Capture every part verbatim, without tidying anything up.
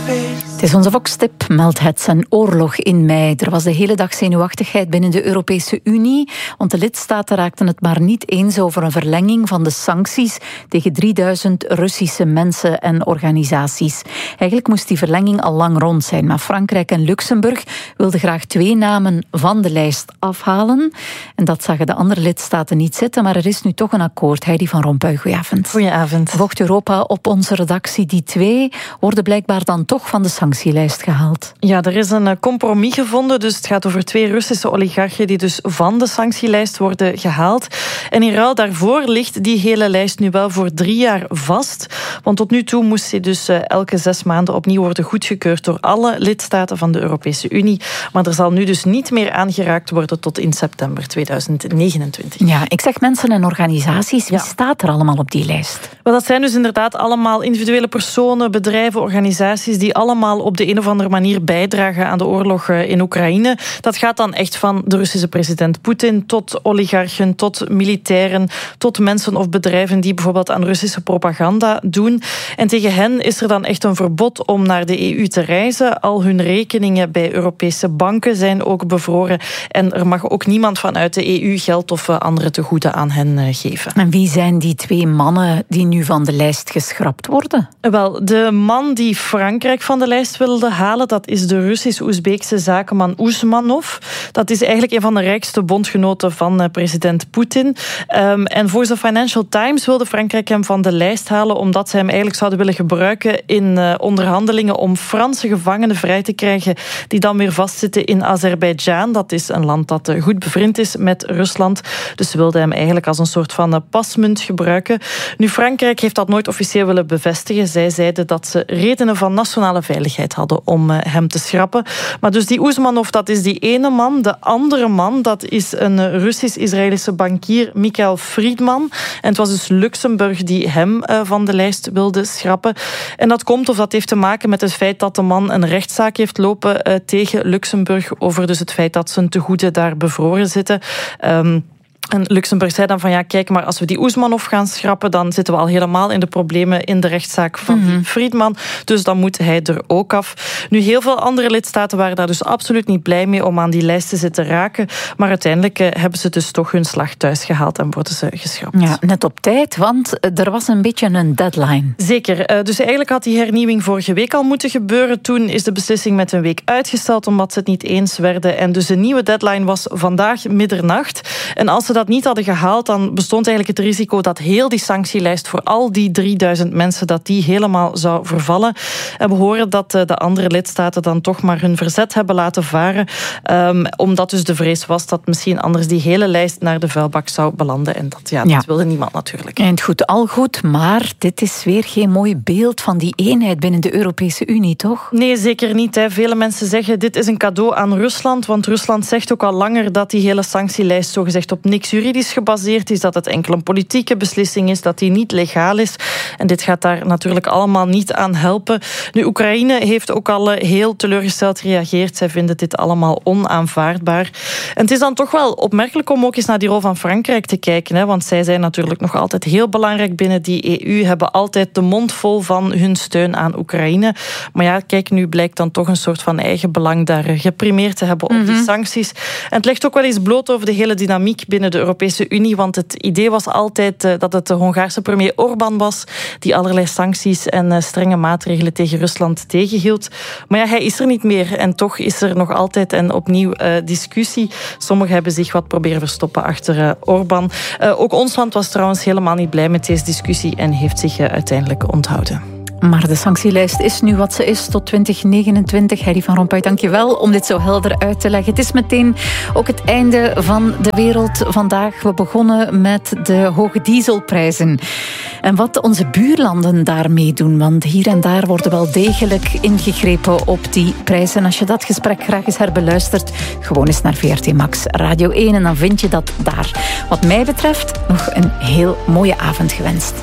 Het is onze Vox-tip, meldt het een oorlog in mei. Er was de hele dag zenuwachtigheid binnen de Europese Unie, want de lidstaten raakten het maar niet eens over een verlenging van de sancties tegen drieduizend Russische mensen en organisaties. Eigenlijk moest die verlenging al lang rond zijn, maar Frankrijk en Luxemburg wilden graag twee namen van de lijst afhalen. En dat zagen de andere lidstaten niet zitten, maar er is nu toch een akkoord. Heidi van Rompuy, goedenavond. Goedenavond. Volgt Europa op onze redactie. Die twee worden blijkbaar dan toch van de sanctielijst gehaald. Ja, er is een compromis gevonden. Dus het gaat over twee Russische oligarchen die dus van de sanctielijst worden gehaald. En in ruil daarvoor ligt die hele lijst nu wel voor drie jaar vast. Want tot nu toe moest die dus elke zes maanden opnieuw worden goedgekeurd door alle lidstaten van de Europese Unie. Maar er zal nu dus niet meer aangeraakt worden tot in september tweeduizend negenentwintig. Ja, ik zeg mensen en organisaties. Wie ja. staat er allemaal op die lijst? Wel, dat zijn dus inderdaad allemaal individuele personen, bedrijven, organisaties die allemaal op de een of andere manier bijdragen aan de oorlog in Oekraïne. Dat gaat dan echt van de Russische president Poetin tot oligarchen, tot militairen, tot mensen of bedrijven die bijvoorbeeld aan Russische propaganda doen. En tegen hen is er dan echt een verbod om naar de E U te reizen. Al hun rekeningen bij Europese banken zijn ook bevroren. En er mag ook niemand vanuit de E U geld of andere tegoeden aan hen geven. En wie zijn die twee mannen die nu van de lijst geschrapt worden? Wel, de man die Frankrijk van de lijst wilde halen, dat is de Russisch-Oezbeekse zakenman Usmanov. Dat is eigenlijk een van de rijkste bondgenoten van president Poetin. Um, en volgens de Financial Times wilde Frankrijk hem van de lijst halen omdat ze hem eigenlijk zouden willen gebruiken in uh, onderhandelingen om Franse gevangenen vrij te krijgen die dan weer vastzitten in Azerbeidzjan. Dat is een land dat uh, goed bevriend is met Rusland. Dus ze wilden hem eigenlijk als een soort van uh, pasmunt gebruiken. Nu, Frankrijk heeft dat nooit officieel willen bevestigen. Zij zeiden dat ze redenen van nationale veiligheid hadden om hem te schrappen. Maar dus die Usmanov, dat is die ene man. De andere man, dat is een Russisch-Israëlische bankier, Michael Friedman. En het was dus Luxemburg die hem van de lijst wilde schrappen. En dat komt, of dat heeft te maken met het feit dat de man een rechtszaak heeft lopen tegen Luxemburg over dus het feit dat zijn tegoeden daar bevroren zitten. Um, En Luxemburg zei dan van ja, kijk, maar als we die Usmanov gaan schrappen, dan zitten we al helemaal in de problemen in de rechtszaak van mm-hmm. die Friedman. Dus dan moet hij er ook af. Nu, heel veel andere lidstaten waren daar dus absoluut niet blij mee om aan die lijst te zitten raken. Maar uiteindelijk eh, hebben ze dus toch hun slag thuis gehaald en worden ze geschrapt. Ja, net op tijd, want er was een beetje een deadline. Zeker. Uh, dus eigenlijk had die hernieuwing vorige week al moeten gebeuren. Toen is de beslissing met een week uitgesteld omdat ze het niet eens werden. En dus een nieuwe deadline was vandaag middernacht. En als ze dat niet hadden gehaald, dan bestond eigenlijk het risico dat heel die sanctielijst voor al die drieduizend mensen, dat die helemaal zou vervallen. En we horen dat de andere lidstaten dan toch maar hun verzet hebben laten varen, um, omdat dus de vrees was dat misschien anders die hele lijst naar de vuilbak zou belanden. En dat, ja, dat ja. wilde niemand natuurlijk. Eind goed, al goed, maar dit is weer geen mooi beeld van die eenheid binnen de Europese Unie, toch? Nee, zeker niet. Hè. Vele mensen zeggen, dit is een cadeau aan Rusland, want Rusland zegt ook al langer dat die hele sanctielijst zogezegd op niks juridisch gebaseerd is, dat het enkel een politieke beslissing is, dat die niet legaal is. En dit gaat daar natuurlijk allemaal niet aan helpen. Nu, Oekraïne heeft ook al heel teleurgesteld gereageerd. Zij vinden dit allemaal onaanvaardbaar. En het is dan toch wel opmerkelijk om ook eens naar die rol van Frankrijk te kijken, hè, want zij zijn natuurlijk nog altijd heel belangrijk binnen die E U, hebben altijd de mond vol van hun steun aan Oekraïne. Maar ja, kijk, nu blijkt dan toch een soort van eigen belang daar geprimeerd te hebben op mm-hmm. die sancties. En het legt ook wel eens bloot over de hele dynamiek binnen de Europese Unie, want het idee was altijd uh, dat het de Hongaarse premier Orbán was die allerlei sancties en uh, strenge maatregelen tegen Rusland tegenhield. Maar ja, hij is er niet meer en toch is er nog altijd en opnieuw uh, discussie. Sommigen hebben zich wat proberen verstoppen achter uh, Orbán. Uh, ook ons land was trouwens helemaal niet blij met deze discussie en heeft zich uh, uiteindelijk onthouden. Maar de sanctielijst is nu wat ze is tot twintig negenentwintig. Heidi van Rompuy, dank je wel om dit zo helder uit te leggen. Het is meteen ook het einde van de wereld vandaag. We begonnen met de hoge dieselprijzen. En wat onze buurlanden daarmee doen. Want hier en daar worden wel degelijk ingegrepen op die prijzen. Als je dat gesprek graag eens herbeluistert, gewoon eens naar V R T Max Radio één. En dan vind je dat daar. Wat mij betreft nog een heel mooie avond gewenst.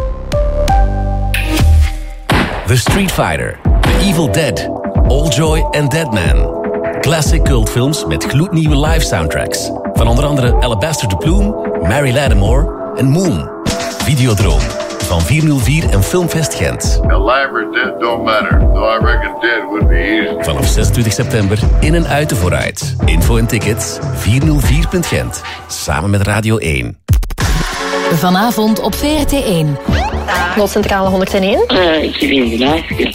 The Street Fighter, The Evil Dead, Alljoy en Deadman. Classic cultfilms met gloednieuwe live soundtracks. Van onder andere Alabaster the Plume, Mary Lattimore en Moon. Videodroom. van vierhonderdvier en Filmfest Gent. Alive or dead don't matter, though I reckon dead would be easy. Vanaf zesentwintig september in en uit de vooruit. Info en tickets vierhonderdvier punt gent. Samen met Radio één. Vanavond op V R T één. Noodcentrale honderdéén. Uh, ik heb een vraag.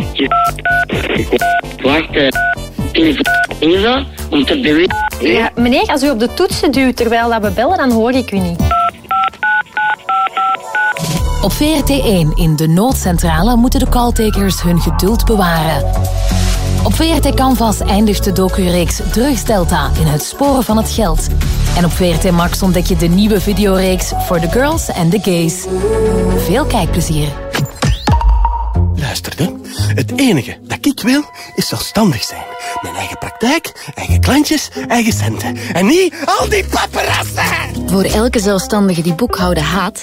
Wacht, uh, Eva, om te bewegen. Ja, meneer, als u op de toetsen duwt terwijl dat we bellen, dan hoor ik u niet. Op V R T één in de noodcentrale moeten de calltakers hun geduld bewaren. Op V R T Canvas eindigt de docureeks Drugs Delta in het sporen van het geld. En op V R T Max ontdek je de nieuwe videoreeks For the Girls and the Gays. Veel kijkplezier. Luisterde, het enige dat ik wil is zelfstandig zijn. Mijn eigen praktijk, eigen klantjes, eigen centen. En niet al die paparazzen! Voor elke zelfstandige die boekhouden haat,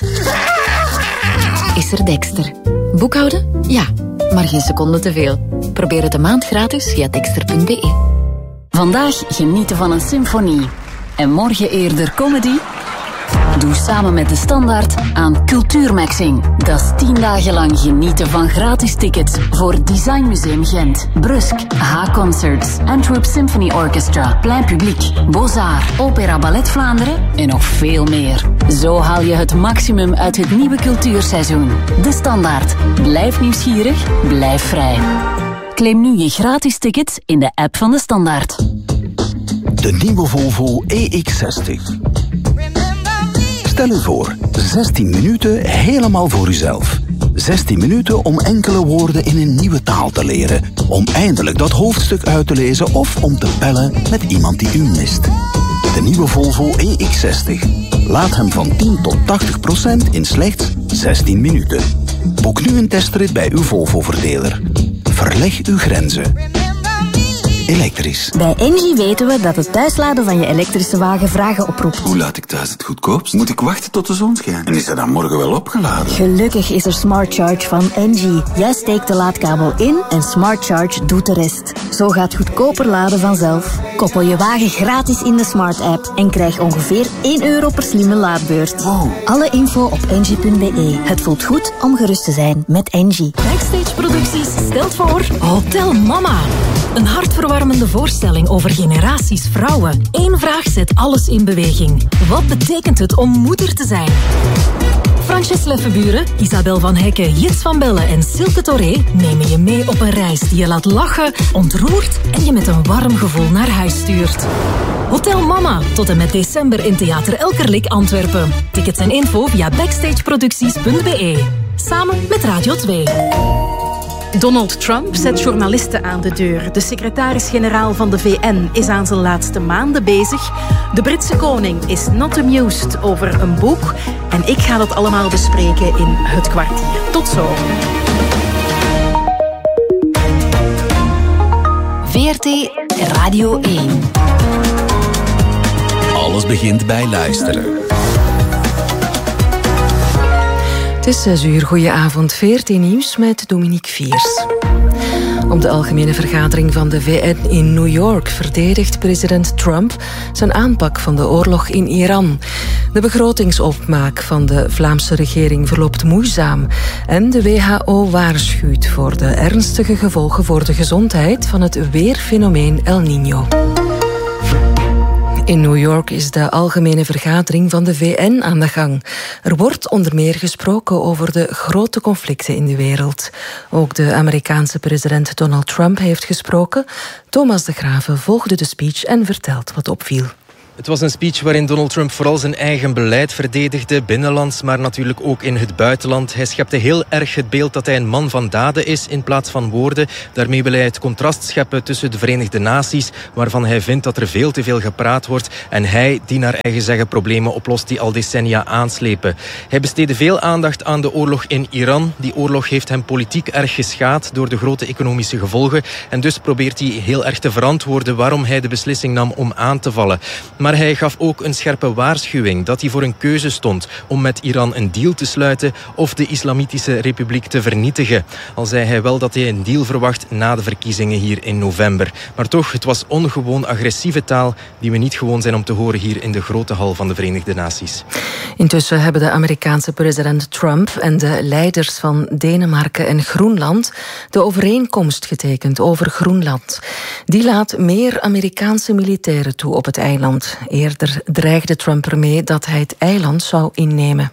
is er Dexter. Boekhouden? Ja, maar geen seconde te veel. Probeer het een maand gratis via dexter punt b e. Vandaag genieten van een symfonie. En morgen eerder comedy? Doe samen met De Standaard aan Cultuurmaxing. Dat is tien dagen lang genieten van gratis tickets voor Design Museum Gent, Brusk, H-Concerts, Antwerp Symphony Orchestra, Plein Publiek, Beaux-Arts, Opera Ballet Vlaanderen en nog veel meer. Zo haal je het maximum uit het nieuwe cultuurseizoen. De Standaard. Blijf nieuwsgierig, blijf vrij. Claim nu je gratis tickets in de app van De Standaard. De nieuwe Volvo E X zestig. Stel u voor, zestien minuten helemaal voor uzelf. zestien minuten om enkele woorden in een nieuwe taal te leren. Om eindelijk dat hoofdstuk uit te lezen of om te bellen met iemand die u mist. De nieuwe Volvo E X zestig. Laat hem van tien tot tachtig procent in slechts zestien minuten. Boek nu een testrit bij uw Volvo-verdeler. Verleg uw grenzen. Elektrisch. Bij Engie weten we dat het thuisladen van je elektrische wagen vragen oproept. Hoe laat ik thuis het goedkoopst? Moet ik wachten tot de zon schijnt? En is er dan morgen wel opgeladen? Gelukkig is er Smart Charge van Engie. Jij steekt de laadkabel in en Smart Charge doet de rest. Zo gaat goedkoper laden vanzelf. Koppel je wagen gratis in de Smart app en krijg ongeveer één euro per slimme laadbeurt. Wow. Alle info op engie punt b e. Het voelt goed om gerust te zijn met Engie. Backstage Producties stelt voor Hotel Mama. Een hartverwarmende voorstelling over generaties vrouwen. Eén vraag zet alles in beweging. Wat betekent het om moeder te zijn? Frances Leffenburen, Isabel van Hekke, Jits van Bellen en Silke Toré nemen je mee op een reis die je laat lachen, ontroert en je met een warm gevoel naar huis stuurt. Hotel Mama, tot en met december in Theater Elkerlijk Antwerpen. Tickets en info via backstageproducties punt b e. Samen met Radio twee. Donald Trump zet journalisten aan de deur. De secretaris-generaal van de V N is aan zijn laatste maanden bezig. De Britse koning is not amused over een boek. En ik ga dat allemaal bespreken in Het Kwartier. Tot zo. V R T Radio één. Alles begint bij luisteren. Het is zes uur, goedenavond, V R T Nieuws met Dominique Viers. Op de algemene vergadering van de V N in New York verdedigt president Trump zijn aanpak van de oorlog in Iran. De begrotingsopmaak van de Vlaamse regering verloopt moeizaam en de W H O waarschuwt voor de ernstige gevolgen voor de gezondheid van het weerfenomeen El Niño. In New York is de algemene vergadering van de V N aan de gang. Er wordt onder meer gesproken over de grote conflicten in de wereld. Ook de Amerikaanse president Donald Trump heeft gesproken. Thomas de Graeve volgde de speech en vertelt wat opviel. Het was een speech waarin Donald Trump vooral zijn eigen beleid verdedigde, binnenlands, maar natuurlijk ook in het buitenland. Hij schepte heel erg het beeld dat hij een man van daden is in plaats van woorden. Daarmee wil hij het contrast scheppen tussen de Verenigde Naties, waarvan hij vindt dat er veel te veel gepraat wordt, en hij die naar eigen zeggen problemen oplost die al decennia aanslepen. Hij besteedde veel aandacht aan de oorlog in Iran. Die oorlog heeft hem politiek erg geschaad door de grote economische gevolgen en dus probeert hij heel erg te verantwoorden waarom hij de beslissing nam om aan te vallen. Maar hij gaf ook een scherpe waarschuwing dat hij voor een keuze stond om met Iran een deal te sluiten of de Islamitische Republiek te vernietigen. Al zei hij wel dat hij een deal verwacht na de verkiezingen hier in november. Maar toch, het was ongewoon agressieve taal die we niet gewoon zijn om te horen hier in de grote hal van de Verenigde Naties. Intussen hebben de Amerikaanse president Trump en de leiders van Denemarken en Groenland de overeenkomst getekend over Groenland. Die laat meer Amerikaanse militairen toe op het eiland. Eerder dreigde Trump ermee dat hij het eiland zou innemen.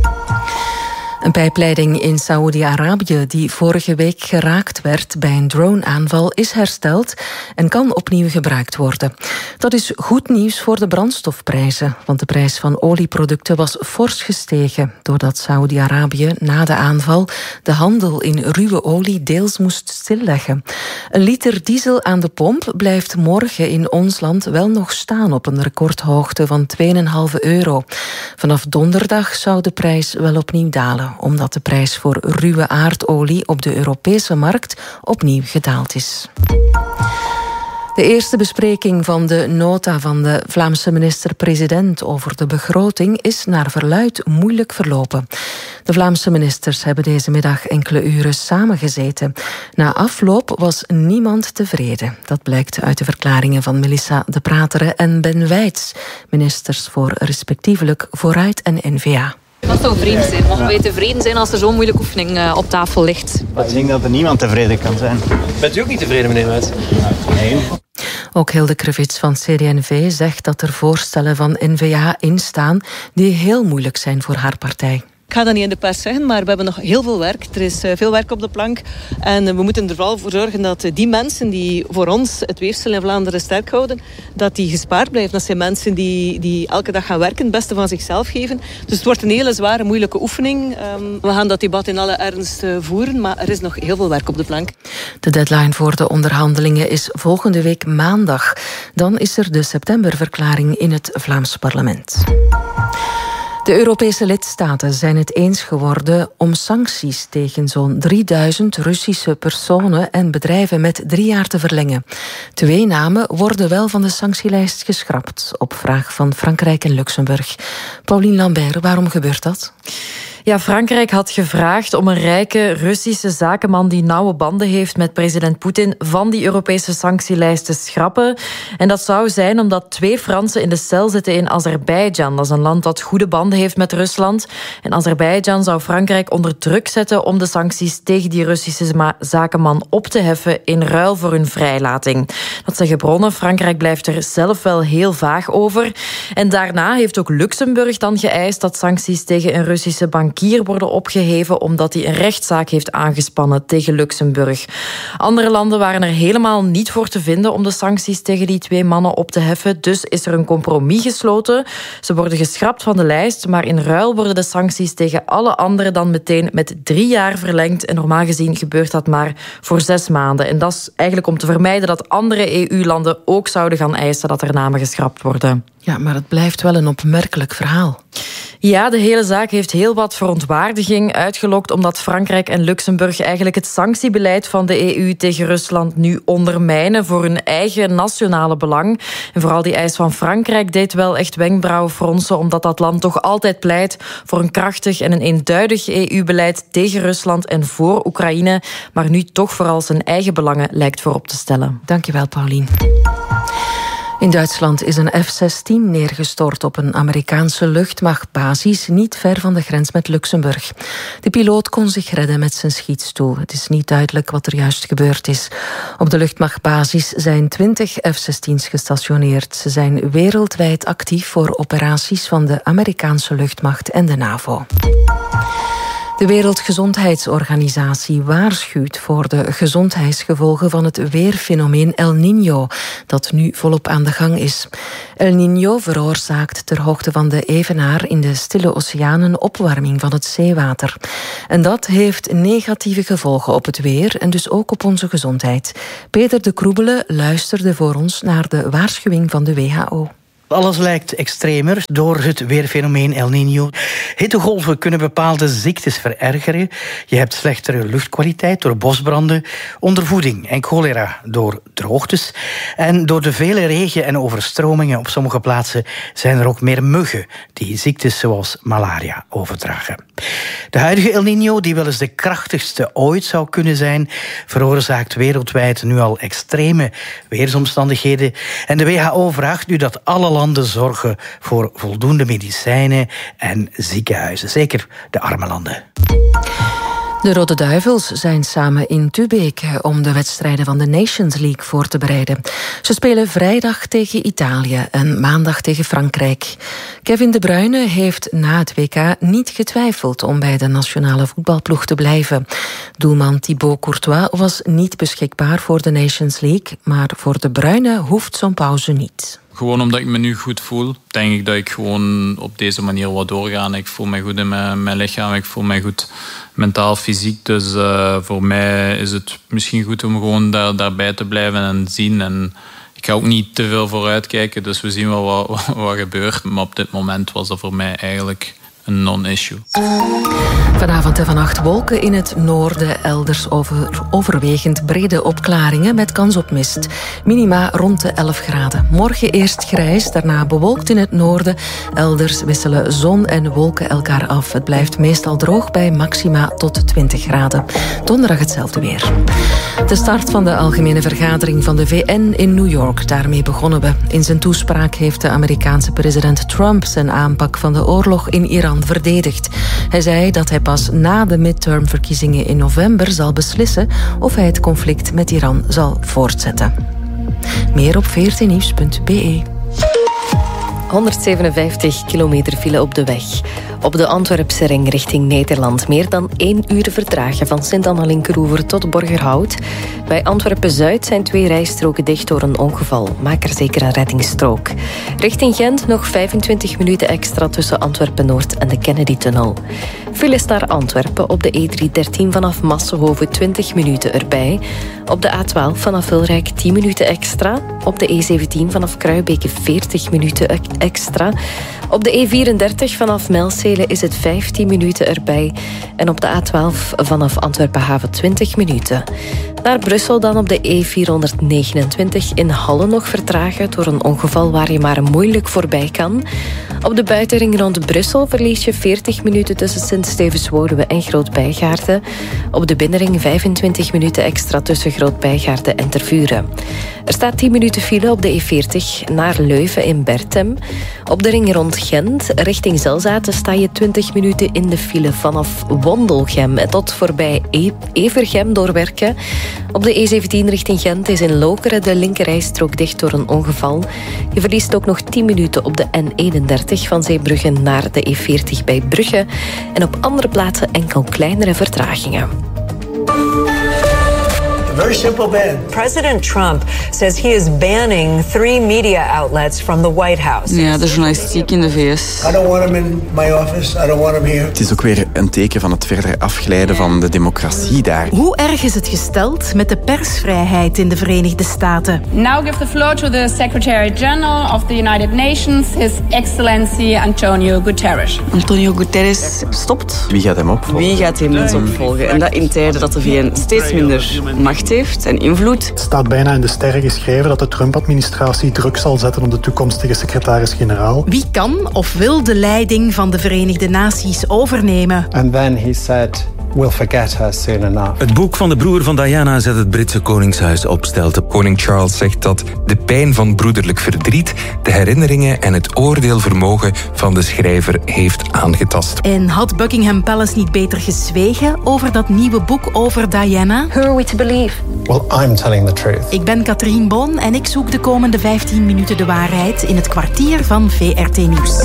Een pijpleiding in Saoedi-Arabië die vorige week geraakt werd bij een droneaanval is hersteld en kan opnieuw gebruikt worden. Dat is goed nieuws voor de brandstofprijzen, want de prijs van olieproducten was fors gestegen doordat Saoedi-Arabië na de aanval de handel in ruwe olie deels moest stilleggen. Een liter diesel aan de pomp blijft morgen in ons land wel nog staan op een recordhoogte van twee komma vijf euro. Vanaf donderdag zou de prijs wel opnieuw dalen, omdat de prijs voor ruwe aardolie op de Europese markt opnieuw gedaald is. De eerste bespreking van de nota van de Vlaamse minister-president over de begroting is naar verluidt moeilijk verlopen. De Vlaamse ministers hebben deze middag enkele uren samengezeten. Na afloop was niemand tevreden. Dat blijkt uit de verklaringen van Melissa De Prateren en Ben Wijts, ministers voor respectievelijk Vooruit en N V A. Dat zou vreemd zijn. Mogen wij tevreden zijn als er zo'n moeilijke oefening uh, op tafel ligt? Ik denk dat er niemand tevreden kan zijn. Bent u ook niet tevreden, meneer Wijts? Nee. Ook Hilde Krevits van C D en V zegt dat er voorstellen van N V A in staan die heel moeilijk zijn voor haar partij. Ik ga dat niet in de pers zeggen, maar we hebben nog heel veel werk. Er is veel werk op de plank. En we moeten er vooral voor zorgen dat die mensen die voor ons het weefsel in Vlaanderen sterk houden, dat die gespaard blijven. Dat zijn mensen die, die elke dag gaan werken, het beste van zichzelf geven. Dus het wordt een hele zware, moeilijke oefening. We gaan dat debat in alle ernst voeren, maar er is nog heel veel werk op de plank. De deadline voor de onderhandelingen is volgende week maandag. Dan is er de septemberverklaring in het Vlaams parlement. De Europese lidstaten zijn het eens geworden om sancties tegen zo'n drieduizend Russische personen en bedrijven met drie jaar te verlengen. Twee namen worden wel van de sanctielijst geschrapt, op vraag van Frankrijk en Luxemburg. Pauline Lambert, waarom gebeurt dat? Ja, Frankrijk had gevraagd om een rijke Russische zakenman die nauwe banden heeft met president Poetin van die Europese sanctielijst te schrappen. En dat zou zijn omdat twee Fransen in de cel zitten in Azerbeidzjan. Dat is een land dat goede banden heeft met Rusland. En Azerbeidzjan zou Frankrijk onder druk zetten om de sancties tegen die Russische zakenman op te heffen in ruil voor hun vrijlating. Dat zeggen bronnen. Frankrijk blijft er zelf wel heel vaag over. En daarna heeft ook Luxemburg dan geëist dat sancties tegen een Russische bankier worden opgeheven omdat hij een rechtszaak heeft aangespannen tegen Luxemburg. Andere landen waren er helemaal niet voor te vinden om de sancties tegen die twee mannen op te heffen. Dus is er een compromis gesloten. Ze worden geschrapt van de lijst, maar in ruil worden de sancties tegen alle anderen dan meteen met drie jaar verlengd. En normaal gezien gebeurt dat maar voor zes maanden. En dat is eigenlijk om te vermijden dat andere E U-landen ook zouden gaan eisen dat er namen geschrapt worden. Ja, maar het blijft wel een opmerkelijk verhaal. Ja, de hele zaak heeft heel wat verontwaardiging uitgelokt omdat Frankrijk en Luxemburg eigenlijk het sanctiebeleid van de E U tegen Rusland nu ondermijnen voor hun eigen nationale belang. En vooral die eis van Frankrijk deed wel echt wenkbrauwen fronsen omdat dat land toch altijd pleit voor een krachtig en een eenduidig E U-beleid tegen Rusland en voor Oekraïne, maar nu toch vooral zijn eigen belangen lijkt voorop te stellen. Dankjewel, Pauline. In Duitsland is een F zestien neergestort op een Amerikaanse luchtmachtbasis niet ver van de grens met Luxemburg. De piloot kon zich redden met zijn schietstoel. Het is niet duidelijk wat er juist gebeurd is. Op de luchtmachtbasis zijn twintig F zestien's gestationeerd. Ze zijn wereldwijd actief voor operaties van de Amerikaanse luchtmacht en de NAVO. De Wereldgezondheidsorganisatie waarschuwt voor de gezondheidsgevolgen van het weerfenomeen El Niño, dat nu volop aan de gang is. El Niño veroorzaakt ter hoogte van de Evenaar in de Stille Oceaan een opwarming van het zeewater. En dat heeft negatieve gevolgen op het weer en dus ook op onze gezondheid. Peter de Kroebele luisterde voor ons naar de waarschuwing van de W H O. Alles lijkt extremer door het weerfenomeen El Niño. Hittegolven kunnen bepaalde ziektes verergeren. Je hebt slechtere luchtkwaliteit door bosbranden, ondervoeding en cholera door droogtes. En door de vele regen- en overstromingen op sommige plaatsen zijn er ook meer muggen die ziektes zoals malaria overdragen. De huidige El Niño, die wel eens de krachtigste ooit zou kunnen zijn, veroorzaakt wereldwijd nu al extreme weersomstandigheden. En de W H O vraagt nu dat alle landen zorgen voor voldoende medicijnen en ziekenhuizen. Zeker de arme landen. De Rode Duivels zijn samen in Tubeke om de wedstrijden van de Nations League voor te bereiden. Ze spelen vrijdag tegen Italië en maandag tegen Frankrijk. Kevin De Bruyne heeft na het W K niet getwijfeld om bij de nationale voetbalploeg te blijven. Doelman Thibaut Courtois was niet beschikbaar voor de Nations League, maar voor De Bruyne hoeft zo'n pauze niet. Gewoon omdat ik me nu goed voel, denk ik dat ik gewoon op deze manier wat doorga. Ik voel me goed in mijn, mijn lichaam, ik voel me goed mentaal, fysiek. Dus uh, voor mij is het misschien goed om gewoon daar, daarbij te blijven en zien. En ik ga ook niet te veel vooruitkijken, dus we zien wel wat, wat, wat gebeurt. Maar op dit moment was dat voor mij eigenlijk een non-issue. Vanavond en vannacht wolken in het noorden, elders over, overwegend brede opklaringen met kans op mist. Minima rond de elf graden. Morgen eerst grijs, daarna bewolkt in het noorden. Elders wisselen zon en wolken elkaar af. Het blijft meestal droog bij maxima tot twintig graden. Donderdag hetzelfde weer. De start van de algemene vergadering van de V N in New York. Daarmee begonnen we. In zijn toespraak heeft de Amerikaanse president Trump zijn aanpak van de oorlog in Iran verdedigd. Hij zei dat hij pas na de midtermverkiezingen in november zal beslissen of hij het conflict met Iran zal voortzetten. Meer op veertien nieuws punt b e. honderdzevenenvijftig kilometer file op de weg. Op de Antwerpse ring richting Nederland meer dan één uur vertragen van Sint-Anna-Linkeroever tot Borgerhout. Bij Antwerpen-Zuid zijn twee rijstroken dicht door een ongeval. Maak er zeker een reddingsstrook. Richting Gent nog vijfentwintig minuten extra tussen Antwerpen-Noord en de Kennedy-tunnel. Files naar Antwerpen op de E driehonderddertien vanaf Massenhoven twintig minuten erbij. Op de A twaalf vanaf Wilrijk tien minuten extra. Op de E zeventien vanaf Kruibeke veertig minuten extra. Op de E vierendertig vanaf Mijlsele is het vijftien minuten erbij. En op de A twaalf vanaf Antwerpen-Haven twintig minuten. Naar Brussel dan op de E vierhonderdnegenentwintig in Halle nog vertragen door een ongeval waar je maar moeilijk voorbij kan. Op de buitenring rond Brussel verlies je veertig minuten tussen Sint-Stevens-Woluwe en Groot-Bijgaarden. Op de binnenring vijfentwintig minuten extra tussen Groot-Bijgaarden en Tervuren. Er staat tien minuten file op de E veertig naar Leuven in Bertem. Op de ring rond Gent richting Zelzaten sta je twintig minuten in de file vanaf Wondelgem tot voorbij e- Evergem door Werken. Op de E zeventien richting Gent is in Lokeren de linkerrijstrook dicht door een ongeval. Je verliest ook nog tien minuten op de N eenendertig van Zeebrugge naar de E veertig bij Brugge. En op andere plaatsen enkel kleinere vertragingen. Very simple ban. President Trump says he is banning three media outlets from the White House. Ja, de journalistiek in de V S. I don't want him in my office. I don't want him here. Het is ook weer een teken van het verder afglijden van de democratie daar. Hoe erg is het gesteld met de persvrijheid in de Verenigde Staten? Now give the floor to the Secretary-General of the United Nations, His Excellency Antonio Guterres. Antonio Guterres stopt. Wie gaat hem opvolgen? Wie gaat hem eens opvolgen? En dat in tijden dat de V N steeds minder macht heeft en invloed. Het staat bijna in de sterren geschreven dat de Trump-administratie druk zal zetten op de toekomstige secretaris-generaal. Wie kan of wil de leiding van de Verenigde Naties overnemen? And then he said, we'll forget her soon enough. Het boek van de broer van Diana zet het Britse koningshuis op stelte. Koning Charles zegt dat de pijn van broederlijk verdriet de herinneringen en het oordeelvermogen van de schrijver heeft aangetast. En had Buckingham Palace niet beter gezwegen over dat nieuwe boek over Diana? Who are we to believe? Well, I'm telling the truth. Ik ben Katrien Boon en ik zoek de komende vijftien minuten de waarheid in het kwartier van V R T Nieuws.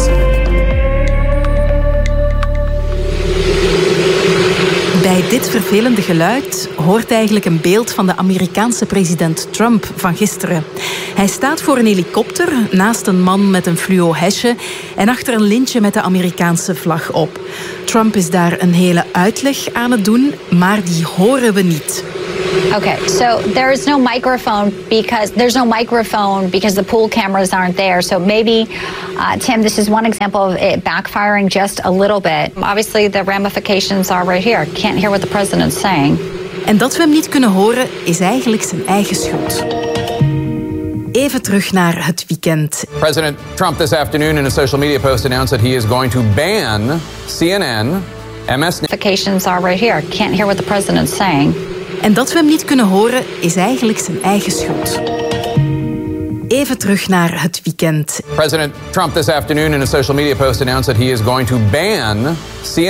Bij dit vervelende geluid hoort eigenlijk een beeld van de Amerikaanse president Trump van gisteren. Hij staat voor een helikopter naast een man met een fluo hesje en achter een lintje met de Amerikaanse vlag op. Trump is daar een hele uitleg aan het doen, maar die horen we niet. Okay, so there is no microphone because there's no microphone because the pool cameras aren't there. So maybe, uh, Tim, this is one example of it backfiring just a little bit. Obviously, the ramifications are right here. Can't hear what the president's saying. En dat we hem niet kunnen horen is eigenlijk zijn eigen schuld. Even terug naar het weekend. President Trump this afternoon in a social media post announced that he is going to ban C N N, M S... Ramifications are right here. Can't hear what the president's saying. En dat we hem niet kunnen horen is eigenlijk zijn eigen schuld. Even terug naar het weekend. President Trump this afternoon in a social media post announced that he is going to ban C N N.